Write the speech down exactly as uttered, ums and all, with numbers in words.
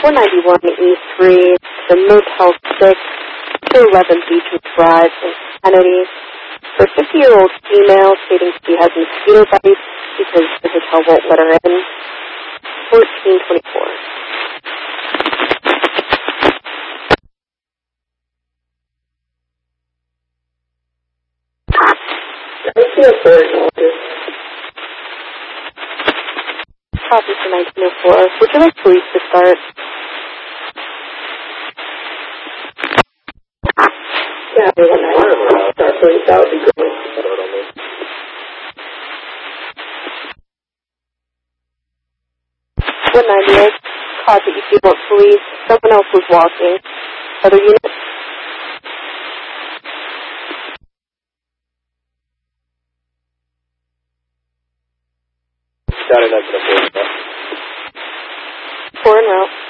four ninety-one E three to Motel six, two eleven Beaches Drive in Kennedy. For a fifty-year-old female stating she has mosquito bites because the hotel won't let her in. fourteen twenty-four. Copy for nineteen oh four. Would you like police to start? Yeah, we want to start police. That would be good. one ninety-eight. Copy. If you want police, someone else was walking. Other units? Got it, that's the Four en route.